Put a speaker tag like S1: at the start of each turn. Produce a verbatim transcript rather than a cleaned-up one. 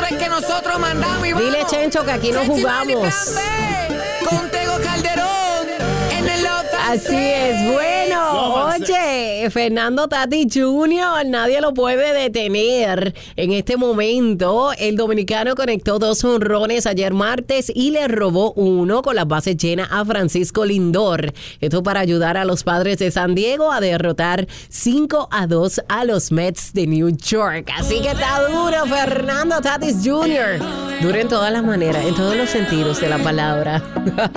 S1: sabes que nosotros mandamos y vamos.
S2: Dile, Chencho, que aquí no jugamos.
S1: Con Tego Calderón en el Love and
S2: Así es. Bueno, oye, Fernando Tatis junior, nadie lo puede detener. En este momento, el dominicano conectó dos jonrones ayer martes y le robó uno con las bases llenas a Francisco Lindor. Esto para ayudar a los Padres de San Diego a derrotar cinco a dos a los Mets de New York. Así que está duro, Fernando Tatis junior Duro en todas las maneras, en todos los sentidos de la palabra.